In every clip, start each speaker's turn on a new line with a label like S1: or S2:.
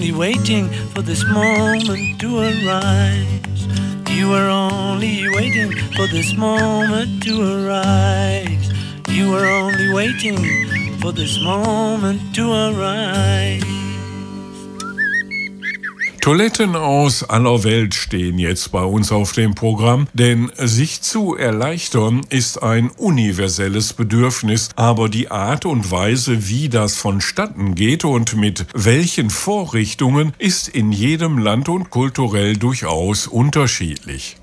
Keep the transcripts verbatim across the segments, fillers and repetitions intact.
S1: only waiting for this moment to arise. You were only waiting for this moment to arise. You were only waiting for this moment to arise.
S2: Toiletten aus aller Welt stehen jetzt bei uns auf dem Programm, denn sich zu erleichtern ist ein universelles Bedürfnis, aber die Art und Weise, wie das vonstatten geht und mit welchen Vorrichtungen, ist in jedem Land und kulturell durchaus unterschiedlich.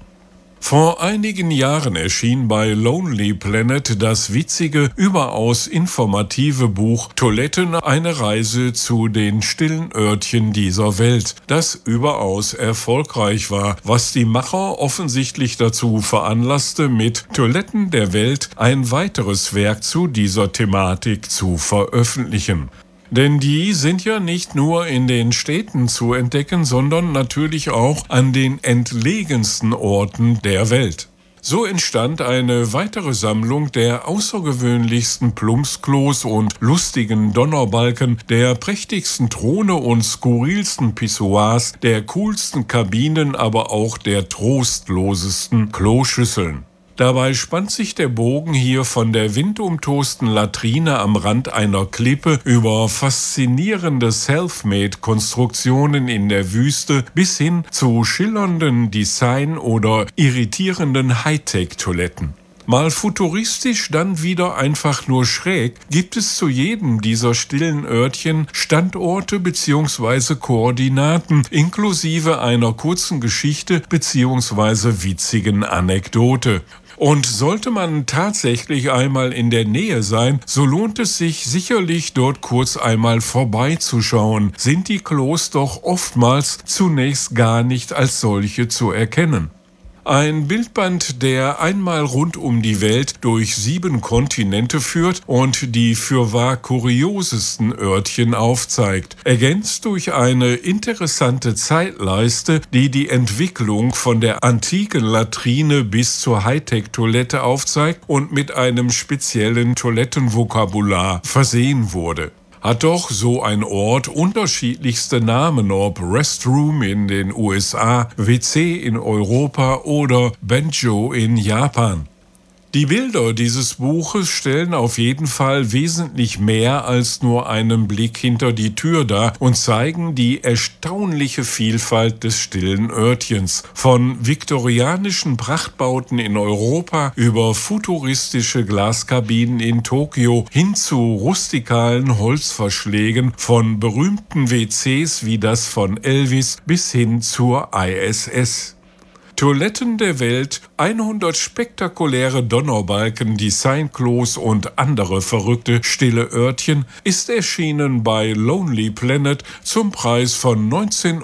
S2: Vor einigen Jahren erschien bei Lonely Planet das witzige, überaus informative Buch Toiletten, eine Reise zu den stillen Örtchen dieser Welt, das überaus erfolgreich war, was die Macher offensichtlich dazu veranlasste, mit Toiletten der Welt ein weiteres Werk zu dieser Thematik zu veröffentlichen. Denn die sind ja nicht nur in den Städten zu entdecken, sondern natürlich auch an den entlegensten Orten der Welt. So entstand eine weitere Sammlung der außergewöhnlichsten Plumpsklos und lustigen Donnerbalken, der prächtigsten Throne und skurrilsten Pissoirs, der coolsten Kabinen, aber auch der trostlosesten Kloschüsseln. Dabei spannt sich der Bogen hier von der windumtosten Latrine am Rand einer Klippe über faszinierende Selfmade-Konstruktionen in der Wüste bis hin zu schillernden Design- oder irritierenden Hightech-Toiletten. Mal futuristisch, dann wieder einfach nur schräg, gibt es zu jedem dieser stillen Örtchen Standorte bzw. Koordinaten inklusive einer kurzen Geschichte bzw. witzigen Anekdote. Und sollte man tatsächlich einmal in der Nähe sein, so lohnt es sich sicherlich dort kurz einmal vorbeizuschauen, sind die Klos doch oftmals zunächst gar nicht als solche zu erkennen. Ein Bildband, der einmal rund um die Welt durch sieben Kontinente führt und die fürwahr kuriosesten Örtchen aufzeigt, ergänzt durch eine interessante Zeitleiste, die die Entwicklung von der antiken Latrine bis zur Hightech-Toilette aufzeigt und mit einem speziellen Toilettenvokabular versehen wurde. Hat doch so ein Ort unterschiedlichste Namen, ob Restroom in den U S A, W C in Europa oder Banjo in Japan. Die Bilder dieses Buches stellen auf jeden Fall wesentlich mehr als nur einen Blick hinter die Tür dar und zeigen die erstaunliche Vielfalt des stillen Örtchens. Von viktorianischen Prachtbauten in Europa über futuristische Glaskabinen in Tokio hin zu rustikalen Holzverschlägen, von berühmten W Cs wie das von Elvis bis hin zur I S S. Toiletten der Welt, hundert spektakuläre Donnerbalken, Designklos und andere verrückte stille Örtchen ist erschienen bei Lonely Planet zum Preis von neunzehn